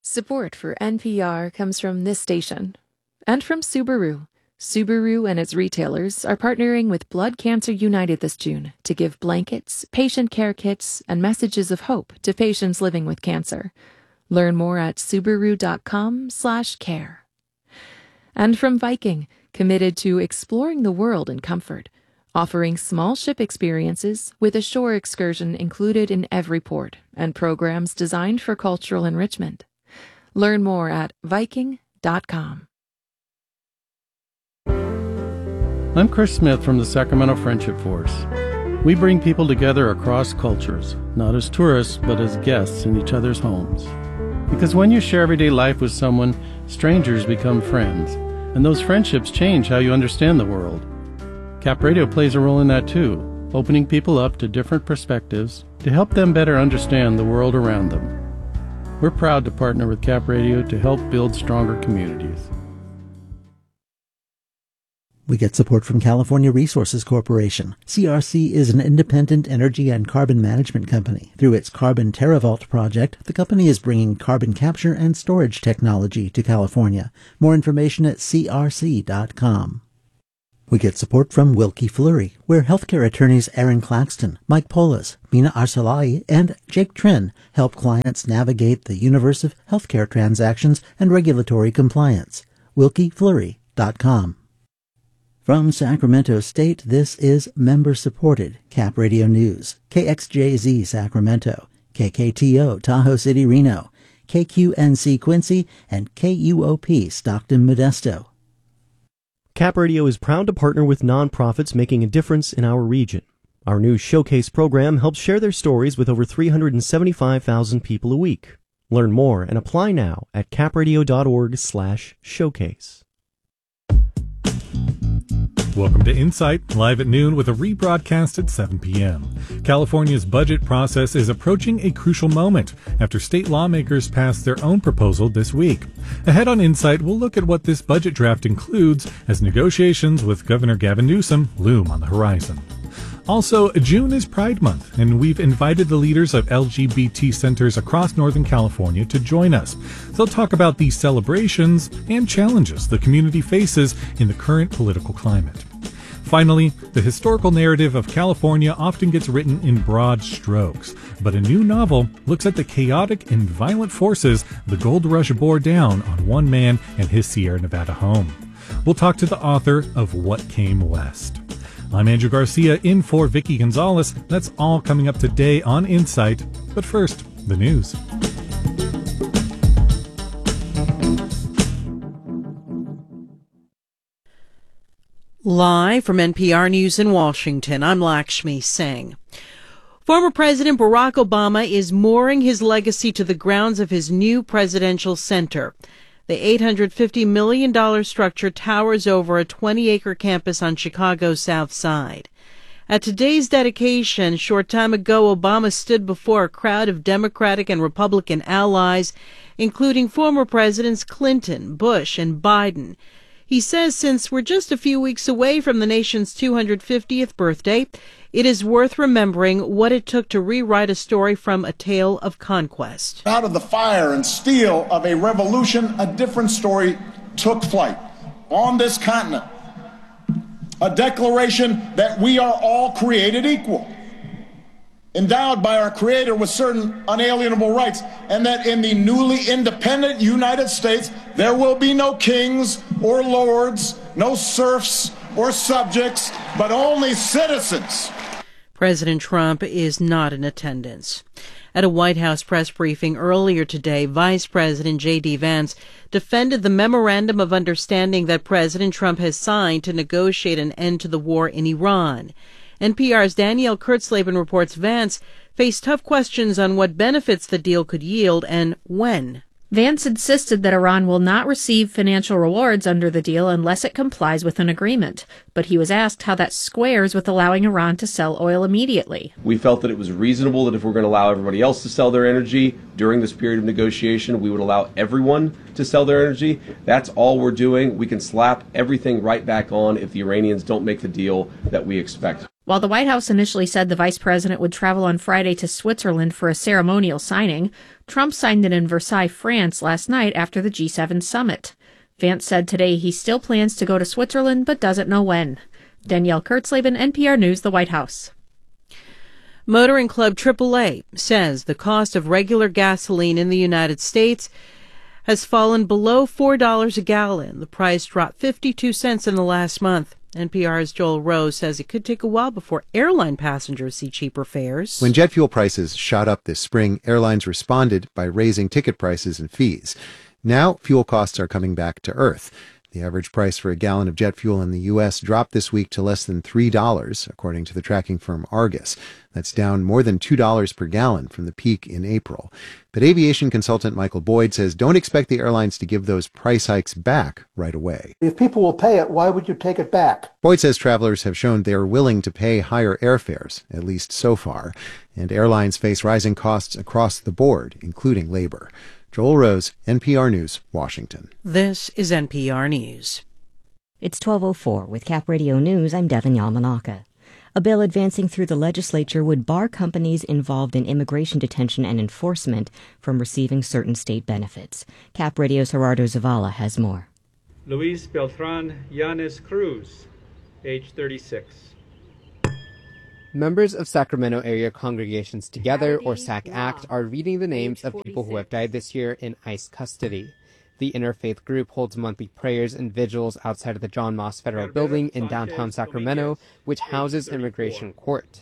Support for NPR comes from this station and from Subaru. Subaru and its retailers are partnering with Blood Cancer United this June to give blankets, patient care kits, and messages of hope to patients living with cancer. Learn more at Subaru.com/care. And from Viking, committed to exploring the world in comfort, offering small ship experiences with a shore excursion included in every port and programs designed for cultural enrichment. Learn more at Viking.com. I'm Chris Smith from the Sacramento Friendship Force. We bring people together across cultures, not as tourists, but as guests in each other's homes. Because when you share everyday life with someone, strangers become friends, and those friendships change how you understand the world. Cap Radio plays a role in that too, opening people up to different perspectives to help them better understand the world around them. We're proud to partner with Cap Radio to help build stronger communities. We get support from California Resources Corporation. CRC is an independent energy and carbon management company. Through its Carbon TerraVault project, the company is bringing carbon capture and storage technology to California. More information at crc.com. We get support from Wilkie Fleury, where healthcare attorneys Aaron Claxton, Mike Polis, Mina Arsalai, and Jake Trin help clients navigate the universe of healthcare transactions and regulatory compliance. WilkieFleury.com. From Sacramento State, this is member-supported Cap Radio News. KXJZ Sacramento, KKTO Tahoe City Reno, KQNC Quincy, and KUOP Stockton Modesto. Cap Radio is proud to partner with nonprofits making a difference in our region. Our new Showcase program helps share their stories with over 375,000 people a week. Learn more and apply now at capradio.org/showcase. Welcome to Insight, live at noon with a rebroadcast at 7 p.m. California's budget process is approaching a crucial moment after state lawmakers passed their own proposal this week. Ahead on Insight, we'll look at what this budget draft includes as negotiations with Governor Gavin Newsom loom on the horizon. Also, June is Pride Month, and we've invited the leaders of LGBT centers across Northern California to join us. They'll talk about these celebrations and challenges the community faces in the current political climate. Finally, the historical narrative of California often gets written in broad strokes, but a new novel looks at the chaotic and violent forces the gold rush bore down on one man and his Sierra Nevada home. We'll talk to the author of What Came West. I'm Andrew Garcia in for Vicky Gonzalez. That's all coming up today on Insight. But first, the news. Live from NPR News in Washington, I'm Lakshmi Singh. Former President Barack Obama is mooring his legacy to the grounds of his new presidential center. The $850 million structure towers over a 20-acre campus on Chicago's South Side. At today's dedication, a short time ago, Obama stood before a crowd of Democratic and Republican allies, including former Presidents Clinton, Bush, and Biden. He says since we're just a few weeks away from the nation's 250th birthday, it is worth remembering what it took to rewrite a story from a tale of conquest. Out of the fire and steel of a revolution, a different story took flight on this continent. A declaration that we are all created equal, endowed by our Creator with certain unalienable rights, and that in the newly independent United States, there will be no kings or lords, no serfs or subjects, but only citizens. President Trump is not in attendance. At a White House press briefing earlier today, Vice President J.D. Vance defended the memorandum of understanding that President Trump has signed to negotiate an end to the war in Iran. NPR's Danielle Kurtzleben reports Vance faced tough questions on what benefits the deal could yield and when. Vance insisted that Iran will not receive financial rewards under the deal unless it complies with an agreement. But he was asked how that squares with allowing Iran to sell oil immediately. We felt that it was reasonable that if we're going to allow everybody else to sell their energy during this period of negotiation, we would allow everyone to sell their energy. That's all we're doing. We can slap everything right back on if the Iranians don't make the deal that we expect. While the White House initially said the vice president would travel on Friday to Switzerland for a ceremonial signing, Trump signed it in Versailles, France last night after the G7 summit. Vance said today he still plans to go to Switzerland but doesn't know when. Danielle Kurtzleben, NPR News, the White House. Motoring Club AAA says the cost of regular gasoline in the United States has fallen below $4 a gallon. The price dropped 52 cents in the last month. NPR's Joel Rose says it could take a while before airline passengers see cheaper fares. When jet fuel prices shot up this spring, airlines responded by raising ticket prices and fees. Now, fuel costs are coming back to earth. The average price for a gallon of jet fuel in the U.S. dropped this week to less than $3, according to the tracking firm Argus. That's down more than $2 per gallon from the peak in April. But aviation consultant Michael Boyd says don't expect the airlines to give those price hikes back right away. If people will pay it, why would you take it back? Boyd says travelers have shown they are willing to pay higher airfares, at least so far, and airlines face rising costs across the board, including labor. Joel Rose, NPR News, Washington. This is NPR News. It's 12:04 with Cap Radio News. I'm Devin Yamanaka. A bill advancing through the legislature would bar companies involved in immigration detention and enforcement from receiving certain state benefits. Cap Radio's Gerardo Zavala has more. Luis Beltran Yanes Cruz, age 36. Members of Sacramento Area Congregations Together, or SAC-ACT, are reading the names of people who have died this year in ICE custody. The interfaith group holds monthly prayers and vigils outside of the John Moss Federal Building in downtown Sacramento, which houses Immigration Court.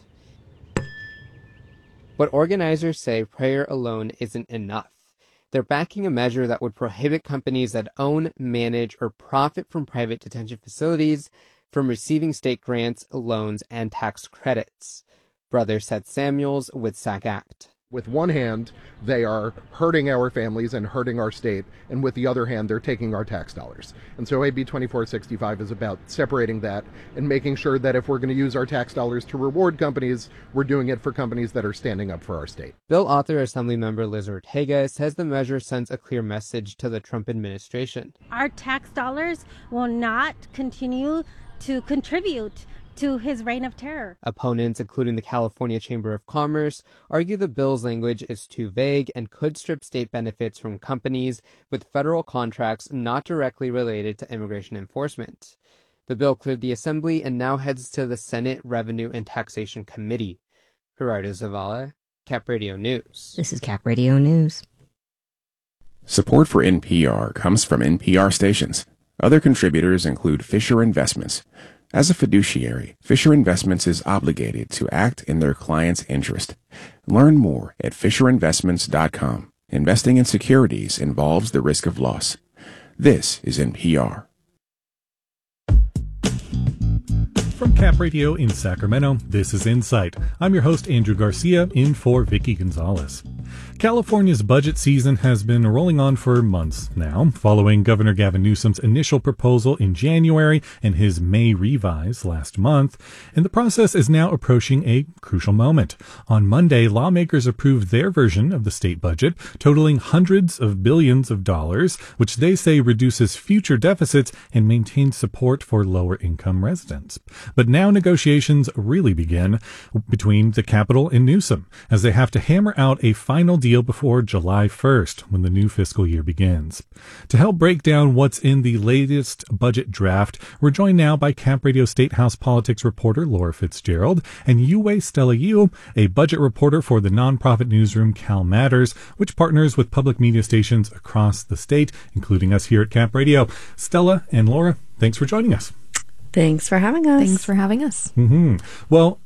But organizers say prayer alone isn't enough. They're backing a measure that would prohibit companies that own, manage, or profit from private detention facilities from receiving state grants, loans, and tax credits. Brother Seth Samuels with SAC-ACT. With one hand, they are hurting our families and hurting our state, and with the other hand, they're taking our tax dollars. And so AB 2465 is about separating that and making sure that if we're going to use our tax dollars to reward companies, we're doing it for companies that are standing up for our state. Bill author Assemblymember Liz Ortega says the measure sends a clear message to the Trump administration. Our tax dollars will not continue to contribute to his reign of terror. Opponents, including the California Chamber of Commerce, argue the bill's language is too vague and could strip state benefits from companies with federal contracts not directly related to immigration enforcement. The bill cleared the Assembly and now heads to the Senate Revenue and Taxation Committee. Gerardo Zavala, Cap Radio News. This is Cap Radio News. Support for NPR comes from NPR stations. Other contributors include Fisher Investments. As a fiduciary, Fisher Investments is obligated to act in their client's interest. Learn more at FisherInvestments.com. Investing in securities involves the risk of loss. This is NPR. From Cap Radio in Sacramento, this is Insight. I'm your host, Andrew Garcia, in for Vicky Gonzalez. California's budget season has been rolling on for months now, following Governor Gavin Newsom's initial proposal in January and his May revise last month, and the process is now approaching a crucial moment. On Monday, lawmakers approved their version of the state budget, totaling hundreds of billions of dollars, which they say reduces future deficits and maintains support for lower-income residents. But now negotiations really begin between the Capitol and Newsom, as they have to hammer out a final deal before July 1st, when the new fiscal year begins. To help break down what's in the latest budget draft, we're joined now by Cap Radio State House politics reporter Laura Fitzgerald and Yue Stella Yu, a budget reporter for the nonprofit newsroom Cal Matters, which partners with public media stations across the state, including us here at Cap Radio. Stella and Laura, thanks for joining us. Thanks for having us. Thanks for having us. Mm-hmm. Well,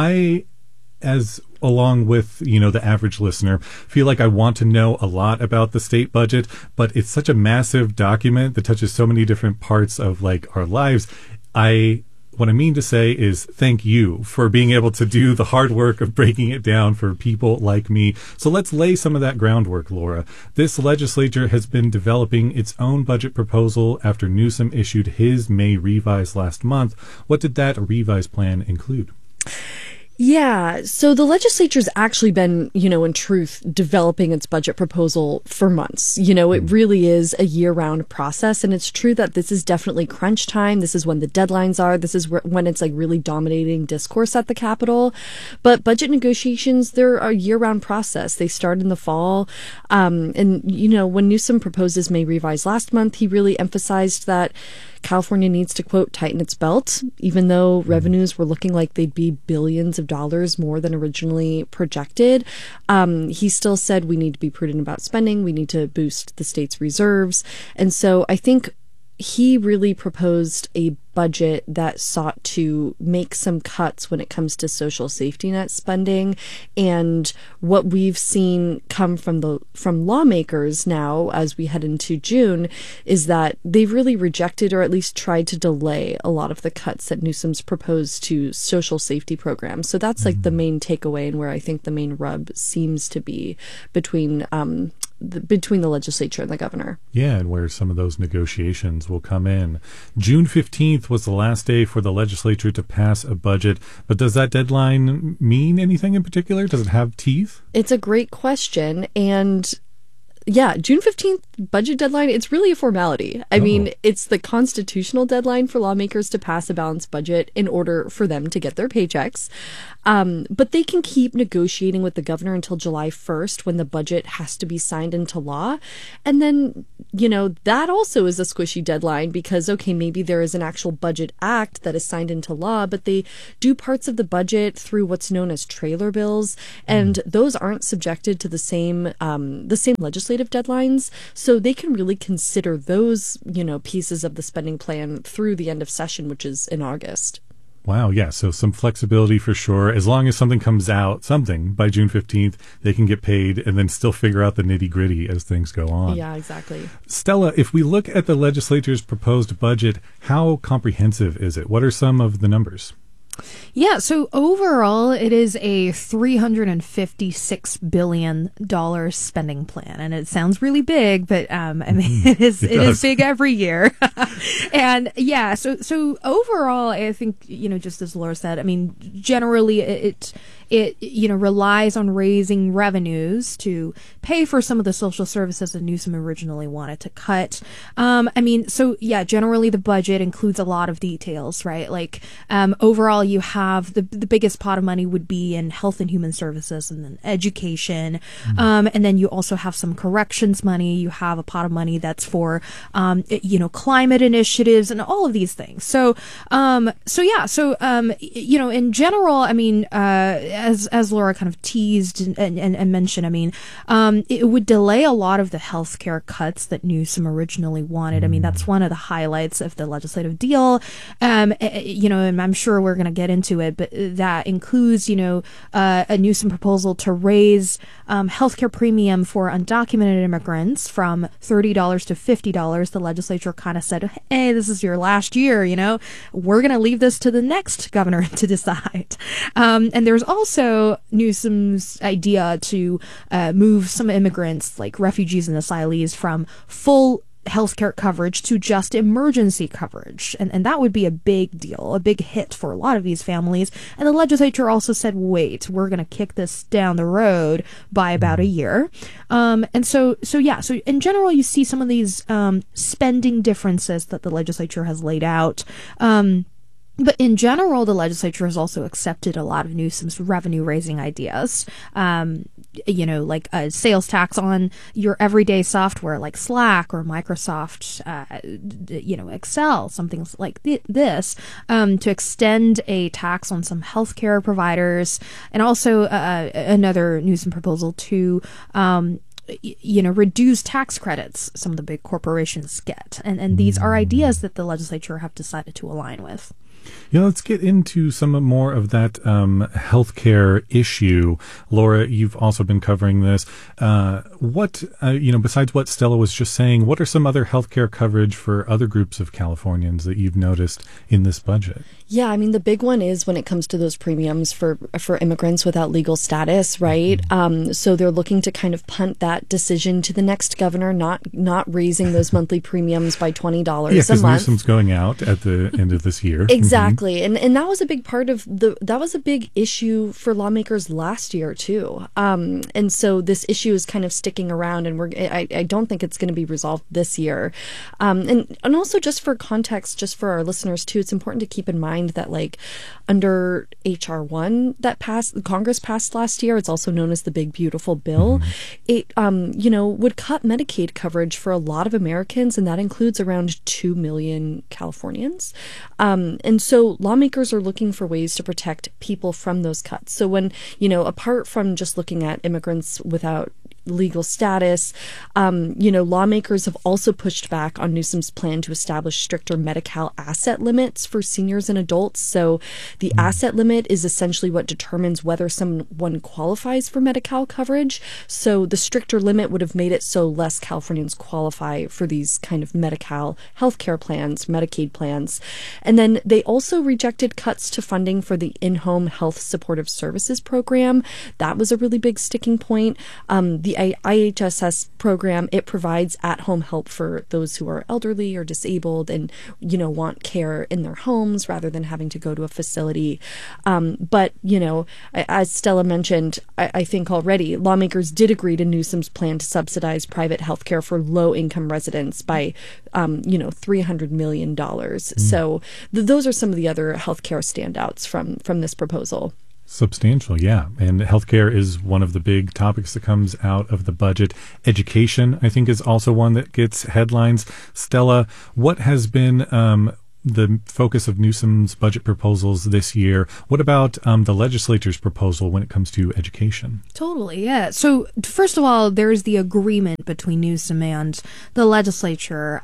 along with, the average listener, feel like I want to know a lot about the state budget, but it's such a massive document that touches so many different parts of our lives. What I mean to say is thank you for being able to do the hard work of breaking it down for people like me. So let's lay some of that groundwork, Laura. This legislature has been developing its own budget proposal after Newsom issued his May revise last month. What did that revise plan include? Yeah, so the legislature's actually been, in truth, developing its budget proposal for months. It really is a year-round process, and it's true that this is definitely crunch time. This is when the deadlines are. This is when it's really dominating discourse at the Capitol. But budget negotiations, they're a year-round process. They start in the fall. And when Newsom proposed his May revise last month, he really emphasized that California needs to, quote, tighten its belt, even though revenues were looking like they'd be billions of dollars more than originally projected. He still said we need to be prudent about spending. We need to boost the state's reserves. And so I think he really proposed a budget that sought to make some cuts when it comes to social safety net spending. And what we've seen come from lawmakers now as we head into June is that they've really rejected or at least tried to delay a lot of the cuts that Newsom's proposed to social safety programs. So that's the main takeaway, and where I think the main rub seems to be between the legislature and the governor. Yeah, and where some of those negotiations will come in. June 15th was the last day for the legislature to pass a budget, but does that deadline mean anything in particular? Does it have teeth? It's a great question, and yeah, June 15th budget deadline, it's really a formality. I mean, it's the constitutional deadline for lawmakers to pass a balanced budget in order for them to get their paychecks. But they can keep negotiating with the governor until July 1st when the budget has to be signed into law. And then, that also is a squishy deadline because, okay, maybe there is an actual budget act that is signed into law, but they do parts of the budget through what's known as trailer bills. And those aren't subjected to the same legislative deadlines. So they can really consider those, pieces of the spending plan through the end of session, which is in August. Wow, yeah, so some flexibility for sure. As long as something comes out, by June 15th, they can get paid and then still figure out the nitty-gritty as things go on. Yeah, exactly. Stella, if we look at the legislature's proposed budget, how comprehensive is it? What are some of the numbers? Yeah, so overall, it is a $356 billion spending plan. And it sounds really big, but it is big every year. And yeah, so overall, I think, just as Laura said, generally it relies on raising revenues to pay for some of the social services that Newsom originally wanted to cut. Generally the budget includes a lot of details, right? Overall, you have the biggest pot of money would be in health and human services and then education. And then you also have some corrections money. You have a pot of money that's for, climate initiatives and all of these things. In general, as Laura kind of teased and mentioned, it would delay a lot of the healthcare cuts that Newsom originally wanted. That's one of the highlights of the legislative deal. And I'm sure we're going to get into it, but that includes, a Newsom proposal to raise healthcare premium for undocumented immigrants from $30 to $50. The legislature kind of said, hey, this is your last year, we're going to leave this to the next governor to decide. And there's also Newsom's idea to move some immigrants, like refugees and asylees, from full healthcare coverage to just emergency coverage. And that would be a big deal, a big hit for a lot of these families. And the legislature also said, wait, we're going to kick this down the road by about a year. So in general, you see some of these spending differences that the legislature has laid out. But in general, the legislature has also accepted a lot of Newsom's revenue-raising ideas, like a sales tax on your everyday software like Slack or Microsoft, Excel, something like this, to extend a tax on some healthcare providers, and also another Newsom proposal to reduce tax credits some of the big corporations get. And these are ideas that the legislature have decided to align with. Yeah, let's get into some more of that healthcare issue. Laura, you've also been covering this. Besides what Stella was just saying, what are some other healthcare coverage for other groups of Californians that you've noticed in this budget? Yeah, the big one is when it comes to those premiums for immigrants without legal status, right? So they're looking to kind of punt that decision to the next governor, not raising those monthly premiums by $20 a month. Yeah, because Newsom's going out at the end of this year. Exactly. Exactly. And that was a big part of that was a big issue for lawmakers last year too. And so this issue is kind of sticking around, and I don't think it's going to be resolved this year. And also, just for context, just for our listeners too, it's important to keep in mind that like under H.R. 1 that Congress passed last year, it's also known as the Big Beautiful Bill. It would cut Medicaid coverage for a lot of Americans, and that includes around 2 million Californians. And so lawmakers are looking for ways to protect people from those cuts. So when, apart from just looking at immigrants without legal status, lawmakers have also pushed back on Newsom's plan to establish stricter Medi-Cal asset limits for seniors and adults. So the asset limit is essentially what determines whether someone qualifies for Medi-Cal coverage. So the stricter limit would have made it so less Californians qualify for these kind of Medi-Cal healthcare plans, Medicaid plans. And then they also rejected cuts to funding for the in-home health supportive services program. That was a really big sticking point. The IHSS program, it provides at-home help for those who are elderly or disabled and, want care in their homes rather than having to go to a facility. But, as Stella mentioned, I think already, lawmakers did agree to Newsom's plan to subsidize private health care for low-income residents by, $300 million. So those are some of the other healthcare standouts from this proposal. Substantial, yeah. And healthcare is one of the big topics that comes out of the budget. Education, I think, is also one that gets headlines. Stella, what has been the focus of Newsom's budget proposals this year? What about the legislature's proposal when it comes to education? Totally, yeah. So first of all, there's the agreement between Newsom and the legislature.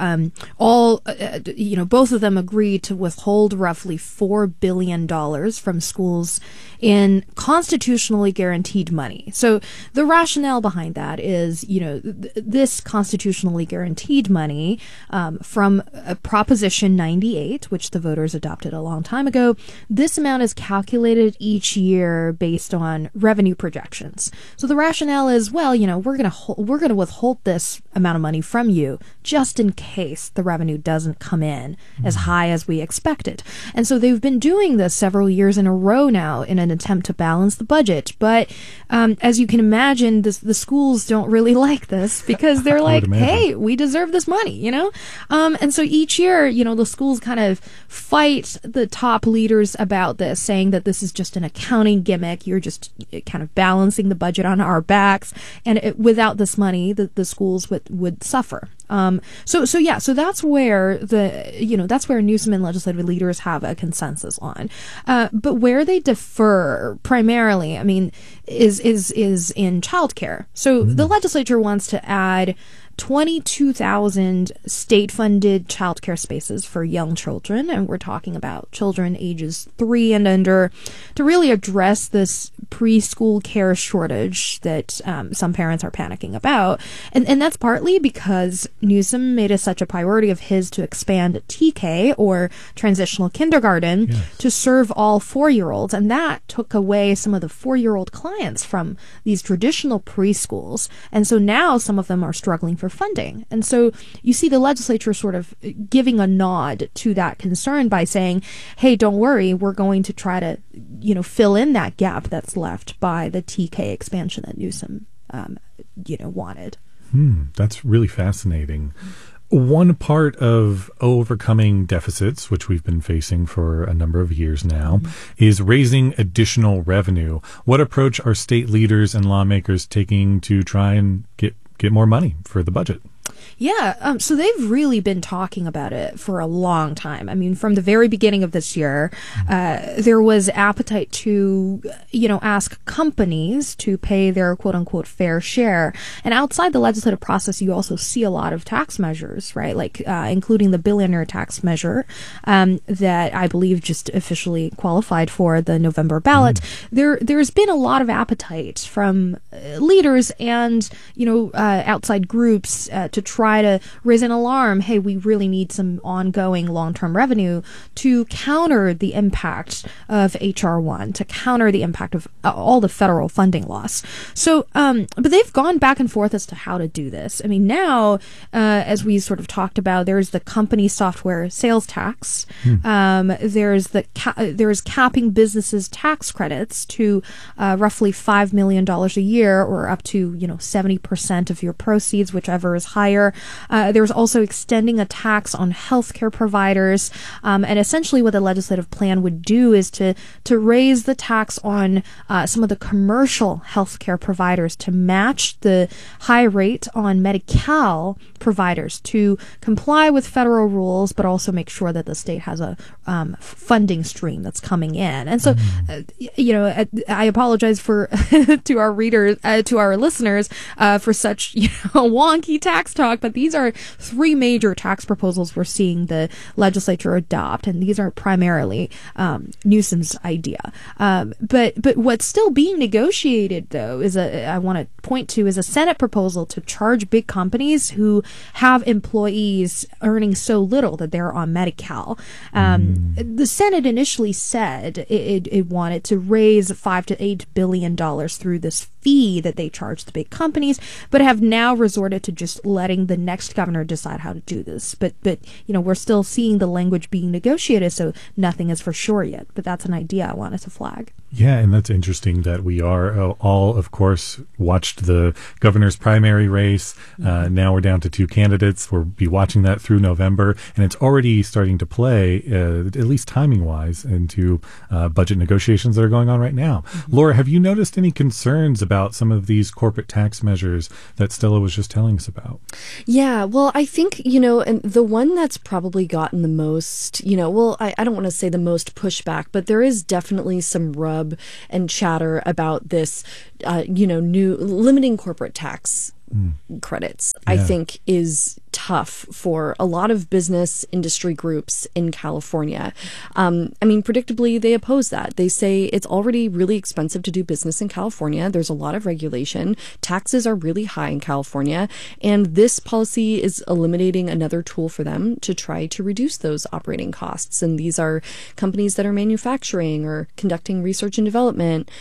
Both of them agreed to withhold roughly $4 billion from schools in constitutionally guaranteed money. So the rationale behind that is, this constitutionally guaranteed money from Proposition 98, which the voters adopted a long time ago, this amount is calculated each year based on revenue projections. So the rationale is, well, we're going to withhold this amount of money from you just in case the revenue doesn't come in as high as we expected. And so they've been doing this several years in a row now in an attempt to balance the budget. But as you can imagine, the schools don't really like this because they're like, hey, we deserve this money, and so each year, the schools kind of fight the top leaders about this, saying that this is just an accounting gimmick. You're just kind of balancing the budget on our backs, and without this money, the schools would suffer. So that's where that's where Newsom and legislative leaders have a consensus on. But where they differ primarily, is in childcare. So the legislature wants to add 22,000 state-funded childcare spaces for young children, and we're talking about children ages 3 and under, to really address this preschool care shortage that some parents are panicking about. And that's partly because Newsom made it such a priority of his to expand TK, or transitional kindergarten, to serve all 4-year-olds, and that took away some of the 4-year-old clients from these traditional preschools. And so now some of them are struggling for funding. And so you see the legislature sort of giving a nod to that concern by saying, hey, don't worry, we're going to try to, fill in that gap that's left by the TK expansion that Newsom, wanted. That's really fascinating. One part of overcoming deficits, which we've been facing for a number of years now, is raising additional revenue. What approach are state leaders and lawmakers taking to try and get more money for the budget? Yeah, so they've really been talking about it for a long time. From the very beginning of this year, there was appetite to, ask companies to pay their quote-unquote fair share. And outside the legislative process, you also see a lot of tax measures, right? Like including the billionaire tax measure that I believe just officially qualified for the November ballot. There's been a lot of appetite from leaders and, outside groups to try to raise an alarm. Hey, we really need some ongoing long-term revenue to counter the impact of H.R. 1, to counter the impact of all the federal funding loss. So, but they've gone back and forth as to how to do this. I mean, now, as we sort of talked about, there's the company software sales tax. There's capping businesses' tax credits to roughly $5 million a year, or up to 70% of your proceeds, whichever is higher. There's also extending a tax on healthcare providers, and essentially what the legislative plan would do is to raise the tax on some of the commercial healthcare providers to match the high rate on Medi-Cal providers, to comply with federal rules, but also make sure that the state has a funding stream that's coming in. And so, I apologize for to our readers, to our listeners, for such wonky tax talk, but these are three major tax proposals we're seeing the legislature adopt, and these are primarily Newsom's idea. But what's still being negotiated, though, is I want to point to is a Senate proposal to charge big companies who have employees earning so little that they're on Medi-Cal. The Senate initially said it wanted to raise $5 to $8 billion through this fee that they charge the big companies, but have now resorted to just letting the next governor decide how to do this. But we're still seeing the language being negotiated, so nothing is for sure yet. But that's an idea I wanted to flag. Yeah, and that's interesting that we are all, of course, watched the governor's primary race. Now we're down to two candidates. We'll be watching that through November, and it's already starting to play, at least timing-wise, into budget negotiations that are going on right now. Laura, have you noticed any concerns about some of these corporate tax measures that Stella was just telling us about? Yeah, well, I think, and the one that's probably gotten the most, I don't want to say the most pushback, but there is definitely some rub and chatter about this, new limiting corporate tax credits, I think is tough for a lot of business industry groups in California. Predictably, they oppose that. They say it's already really expensive to do business in California. There's a lot of regulation. Taxes are really high in California. And this policy is eliminating another tool for them to try to reduce those operating costs. And these are companies that are manufacturing or conducting research and development.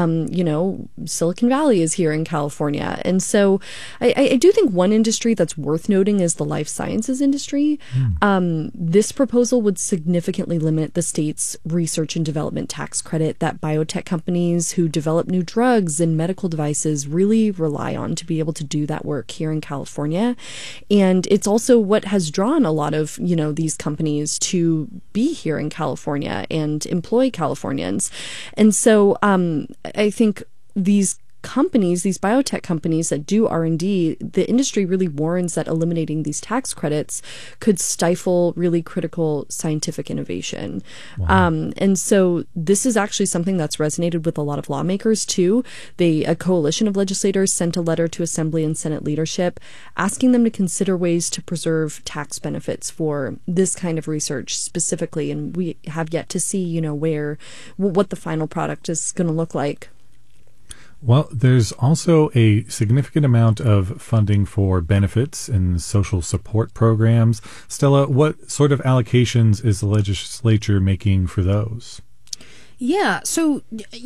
Silicon Valley is here in California. And so I do think one industry that's worth noting is the life sciences industry. This proposal would significantly limit the state's research and development tax credit that biotech companies who develop new drugs and medical devices really rely on to be able to do that work here in California. And it's also what has drawn a lot of, these companies to be here in California and employ Californians. And so I think these biotech companies that do R&D, the industry really warns that eliminating these tax credits could stifle really critical scientific innovation. Wow. And so this is actually something that's resonated with a lot of lawmakers too. A coalition of legislators sent a letter to Assembly and Senate leadership asking them to consider ways to preserve tax benefits for this kind of research specifically. And we have yet to see, what the final product is going to look like. Well, there's also a significant amount of funding for benefits and social support programs. Stella, what sort of allocations is the legislature making for those? Yeah, so,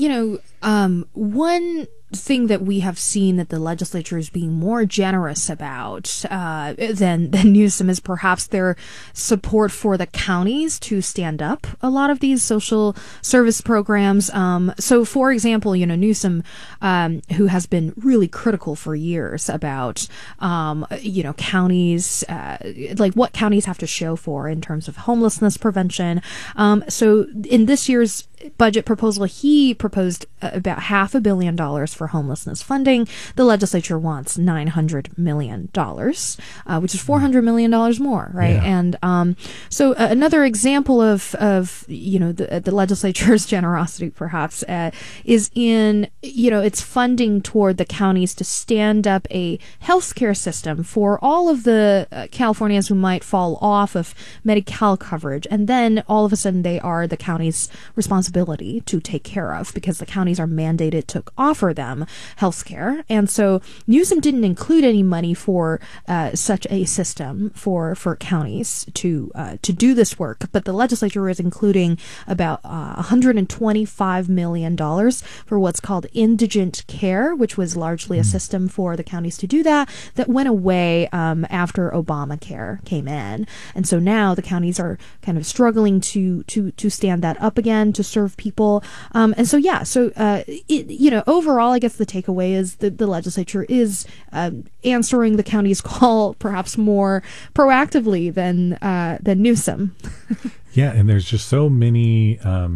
one thing that we have seen that the legislature is being more generous about than Newsom is perhaps their support for the counties to stand up a lot of these social service programs. So, for example, Newsom, who has been really critical for years about, counties, like what counties have to show for in terms of homelessness prevention. So in this year's budget proposal, he proposed about $500 million for homelessness funding. The legislature wants $900 million, which is $400 million more, right? Yeah. And so another example of the legislature's generosity, perhaps, is in its funding toward the counties to stand up a healthcare system for all of the Californians who might fall off of Medi-Cal coverage, and then all of a sudden they are the county's responsibility to take care of because the counties are mandated to offer them. healthcare. And so Newsom didn't include any money for such a system for counties to do this work, but the legislature is including about $125 million for what's called indigent care, which was largely a system for the counties to do that went away after Obamacare came in. And so now the counties are kind of struggling to stand that up again to serve people. Overall, I guess the takeaway is that the legislature is answering the county's call perhaps more proactively than Newsom. Yeah, and there's just so many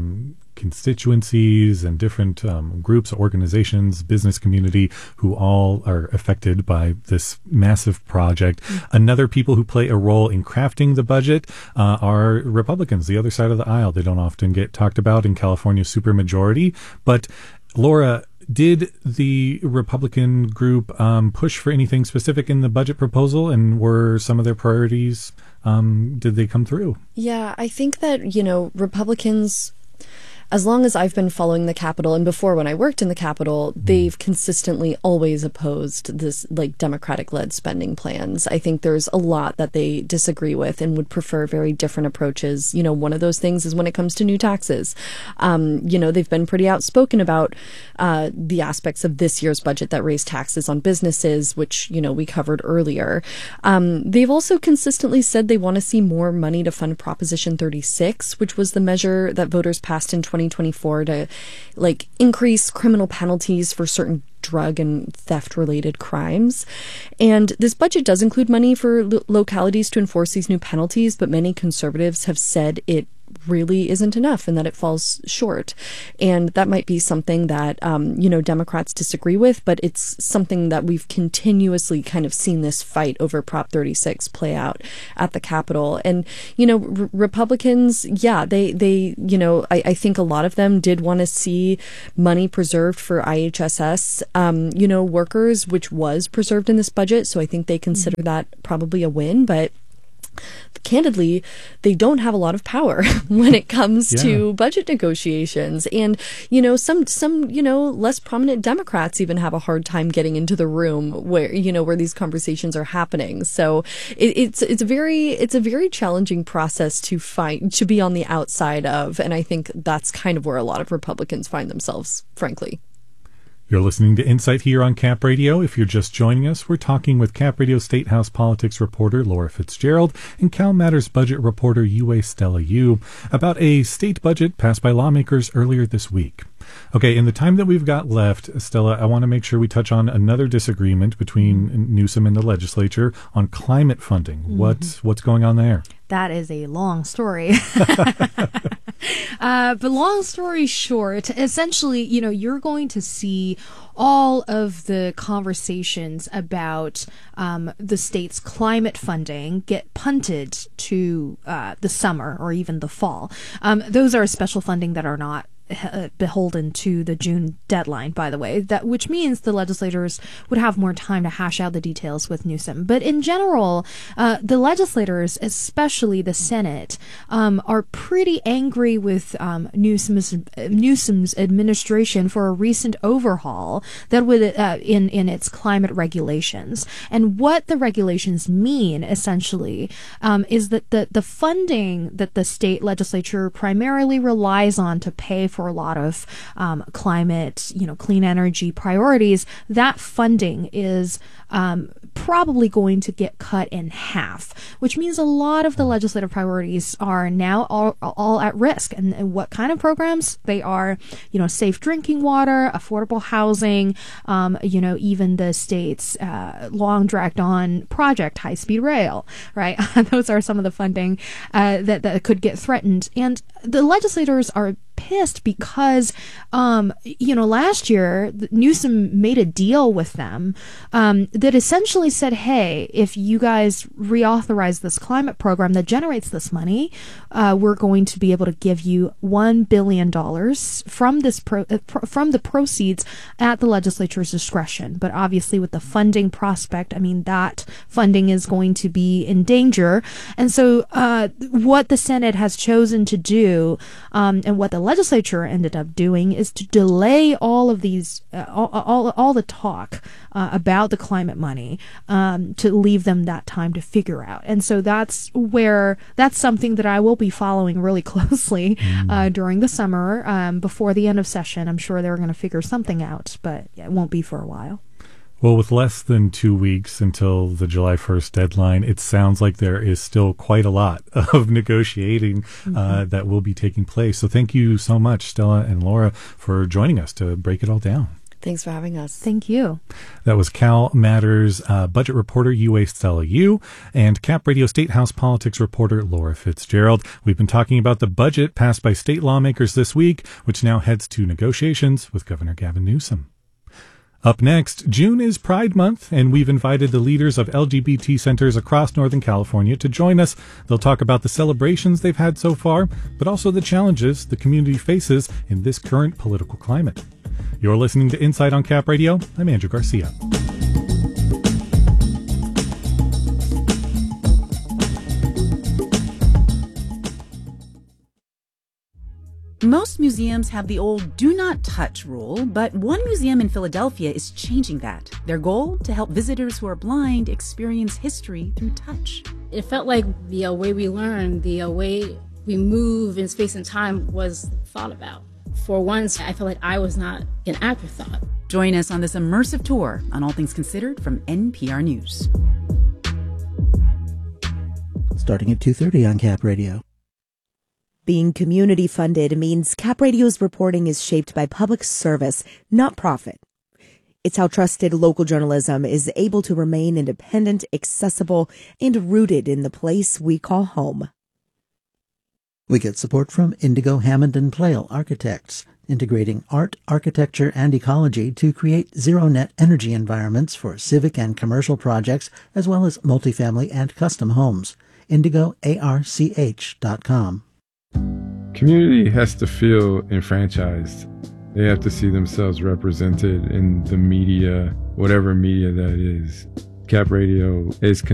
constituencies and different groups, organizations, business community who all are affected by this massive project. Another people who play a role in crafting the budget are Republicans, the other side of the aisle. They don't often get talked about in California's supermajority. But Laura, did the Republican group push for anything specific in the budget proposal, and were some of their priorities, did they come through? Yeah, I think that, Republicans, as long as I've been following the Capitol, and before when I worked in the Capitol, they've consistently always opposed this Democratic-led spending plans. I think there's a lot that they disagree with and would prefer very different approaches. One of those things is when it comes to new taxes. They've been pretty outspoken about the aspects of this year's budget that raise taxes on businesses, which, we covered earlier. They've also consistently said they want to see more money to fund Proposition 36, which was the measure that voters passed in 2024 to increase criminal penalties for certain drug and theft related crimes. And this budget does include money for localities to enforce these new penalties, but many conservatives have said it really isn't enough and that it falls short. And that might be something that, Democrats disagree with, but it's something that we've continuously kind of seen this fight over Prop 36 play out at the Capitol. And, Republicans, I think a lot of them did want to see money preserved for IHSS, workers, which was preserved in this budget. So I think they consider that probably a win, but candidly, they don't have a lot of power when it comes to budget negotiations. And, some less prominent Democrats even have a hard time getting into the room where these conversations are happening. So it's a very challenging process to be on the outside of. And I think that's kind of where a lot of Republicans find themselves, frankly. You're listening to Insight here on Cap Radio. If you're just joining us, we're talking with Cap Radio State House politics reporter Laura Fitzgerald and Cal Matters budget reporter Yue Stella Yu about a state budget passed by lawmakers earlier this week. Okay, in the time that we've got left, Stella, I want to make sure we touch on another disagreement between Newsom and the legislature on climate funding. Mm-hmm. What's going on there? That is a long story. But long story short, essentially, you're going to see all of the conversations about the state's climate funding get punted to the summer or even the fall. Those are special funding that are not beholden to the June deadline, by the way, which means the legislators would have more time to hash out the details with Newsom. But in general, the legislators, especially the Senate, are pretty angry with Newsom's administration for a recent overhaul that would in its climate regulations. And what the regulations mean, essentially, is that the funding that the state legislature primarily relies on to pay for a lot of climate, clean energy priorities, that funding is probably going to get cut in half, which means a lot of the legislative priorities are now all at risk. And what kind of programs? They are, safe drinking water, affordable housing, even the state's long dragged on project, high-speed rail, right? Those are some of the funding that could get threatened. And the legislators are pissed because, last year Newsom made a deal with them that essentially said, hey, if you guys reauthorize this climate program that generates this money, we're going to be able to give you $1 billion from this from the proceeds at the legislature's discretion. But obviously with the funding prospect, that funding is going to be in danger. And so what the Senate has chosen to do, and what the legislature ended up doing is to delay all of these, all the talk about the climate money, to leave them that time to figure out. And so that's something that I will be following really closely during the summer, before the end of session. I'm sure they're going to figure something out, but it won't be for a while. Well, with less than 2 weeks until the July 1st deadline, it sounds like there is still quite a lot of negotiating that will be taking place. So thank you so much, Stella and Laura, for joining us to break it all down. Thanks for having us. Thank you. That was Cal Matters budget reporter UA Stella Yu and Cap Radio State House politics reporter Laura Fitzgerald. We've been talking about the budget passed by state lawmakers this week, which now heads to negotiations with Governor Gavin Newsom. Up next, June is Pride Month, and we've invited the leaders of LGBT centers across Northern California to join us. They'll talk about the celebrations they've had so far, but also the challenges the community faces in this current political climate. You're listening to Insight on Cap Radio. I'm Andrew Garcia. Most museums have the old do not touch rule, but one museum in Philadelphia is changing that. Their goal? To help visitors who are blind experience history through touch. It felt like the way we learn, the way we move in space and time was thought about. For once, I felt like I was not an afterthought. Join us on this immersive tour on All Things Considered from NPR News. Starting at 2:30 on Cap Radio. Being community funded means Cap Radio's reporting is shaped by public service, not profit. It's how trusted local journalism is able to remain independent, accessible, and rooted in the place we call home. We get support from Indigo Hammond and Plale Architects, integrating art, architecture, and ecology to create zero-net energy environments for civic and commercial projects, as well as multifamily and custom homes. IndigoARCH.com. Community has to feel enfranchised. They have to see themselves represented in the media, whatever media that is. Cap Radio is